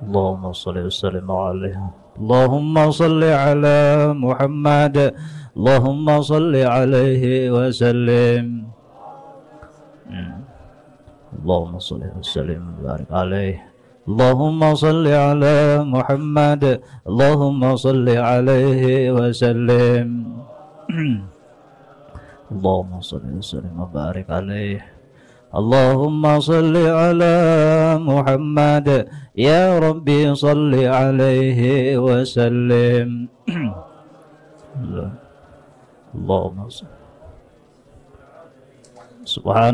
اللهم صل وسلم عليه. اللهم صل على محمد. اللهم صل عليه وسلم. اللهم صل وسلم وبارك عليه. اللهم صل على محمد. اللهم صل عليه وسلم. اللهم صل وسلم وبارك عليه. اللهم صل على محمد. يا ربي صل عليه وسلم. اللهم صل. سبحان